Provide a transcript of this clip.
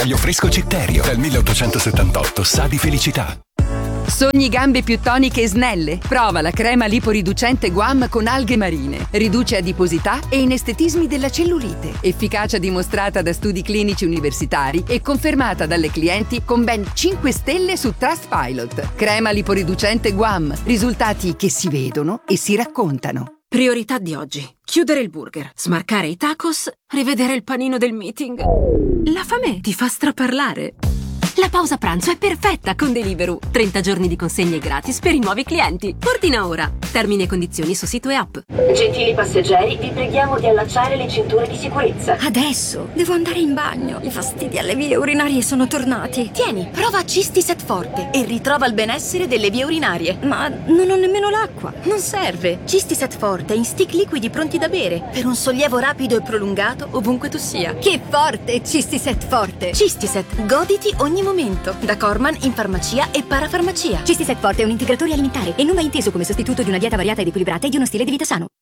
Olio fresco Citterio, dal 1878, sa di felicità. Sogni gambe più toniche e snelle? Prova la crema liporiducente Guam con alghe marine. Riduce adiposità e inestetismi della cellulite. Efficacia dimostrata da studi clinici universitari e confermata dalle clienti con ben 5 stelle su Trustpilot. Crema liporiducente Guam. Risultati che si vedono e si raccontano. Priorità di oggi: chiudere il burger, smarcare i tacos, rivedere il panino del meeting. La fame ti fa straparlare. La pausa pranzo è perfetta con Deliveroo. 30 giorni di consegne gratis per i nuovi clienti. Ordina ora. Termini e condizioni su sito e app. Gentili passeggeri, vi preghiamo di allacciare le cinture di sicurezza. Adesso devo andare in bagno. I fastidi alle vie urinarie sono tornati. Tieni, prova Cistiset Forte e ritrova il benessere delle vie urinarie. Ma non ho nemmeno l'acqua. Non serve. Cistiset Forte in stick liquidi pronti da bere per un sollievo rapido e prolungato ovunque tu sia. Che forte, Cistiset Forte. Cistiset, goditi ogni momento. Da Corman in farmacia e parafarmacia. Cistiset Forte è un integratore alimentare e non va inteso come sostituto di una dieta variata ed equilibrata e di uno stile di vita sano.